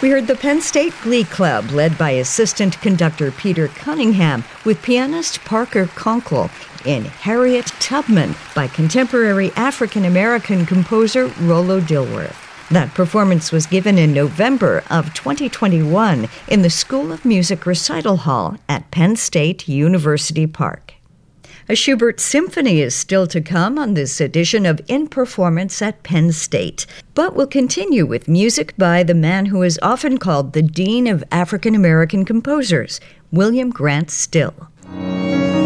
We heard the Penn State Glee Club, led by assistant conductor Peter Cunningham, with pianist Parker Conkle, in Harriet Tubman by contemporary African-American composer Rollo Dilworth. That performance was given in November of 2021 in the School of Music Recital Hall at Penn State University Park. A Schubert symphony is still to come on this edition of In Performance at Penn State, but we'll continue with music by the man who is often called the Dean of African American Composers, William Grant Still.